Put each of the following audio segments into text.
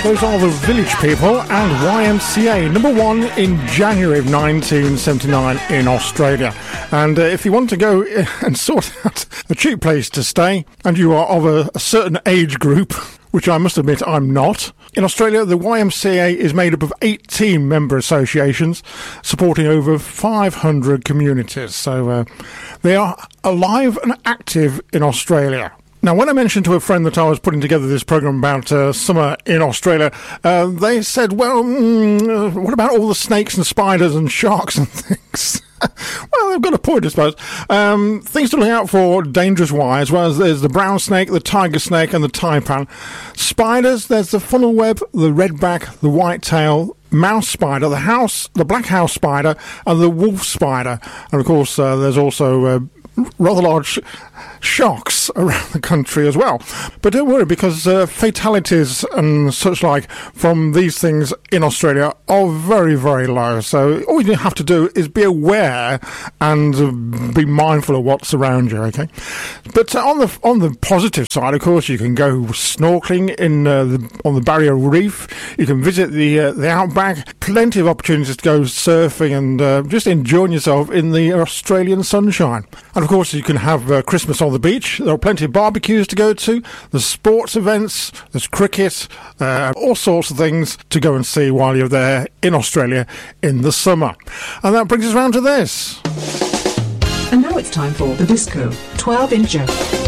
Those are the Village People and YMCA, number one in January of 1979 in Australia. And if you want to go and sort out a cheap place to stay, and you are of a certain age group, which I must admit I'm not, in Australia, the YMCA is made up of 18 member associations supporting over 500 communities. So they are alive and active in Australia. Now, when I mentioned to a friend that I was putting together this programme about summer in Australia, they said, well, what about all the snakes and spiders and sharks and things? Well, they've got a point, I suppose. Things to look out for dangerous-wise, well, there's the brown snake, the tiger snake and the taipan. Spiders, there's the funnel web, the redback, the whitetail, mouse spider, the black house spider and the wolf spider. And, of course, there's also rather large sharks around the country as well. But don't worry, because fatalities and such like from these things in Australia are very, very low. So all you have to do is be aware and be mindful of what's around you, okay? But on the positive side, of course, you can go snorkeling on the Barrier Reef. You can visit the outback. Plenty of opportunities to go surfing and just enjoying yourself in the Australian sunshine. And of course, you can have Christmas on the beach. There are plenty of barbecues to go to. There's sports events. There's cricket. All sorts of things to go and see while you're there in Australia in the summer. And that brings us round to this. And now it's time for the Disco 12-incher.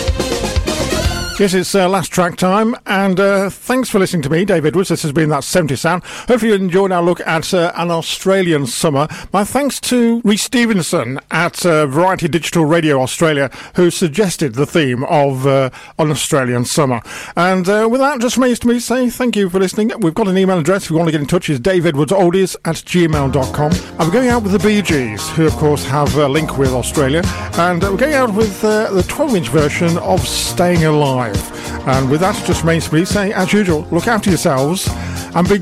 Yes, it's last track time, and thanks for listening to me, Dave Edwards. This has been That 70 Sound. Hopefully you enjoyed our look at an Australian summer. My thanks to Rhys Stevenson at Variety Digital Radio Australia, who suggested the theme of an Australian summer. And with that, just remains to me say thank you for listening. We've got an email address if you want to get in touch. It's daveedwardsoldies@gmail.com. And we're going out with the Bee Gees, who of course have a link with Australia. And we're going out with the 12-inch version of Staying Alive. And with that, just remains for me saying, as usual, look after yourselves and be good.